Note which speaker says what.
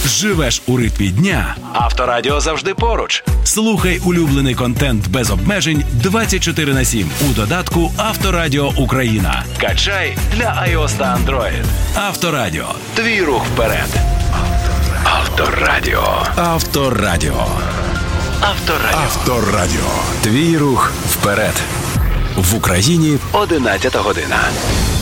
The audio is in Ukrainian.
Speaker 1: Живеш у ритмі дня? Авторадіо завжди поруч. Слухай улюблений контент без обмежень 24/7 у додатку Авторадіо Україна. Качай для iOS та Android. Авторадіо. Твій рух вперед. Авторадіо. Авторадіо. Авторадіо. Авторадіо. Твій рух вперед. В Україні 11 година.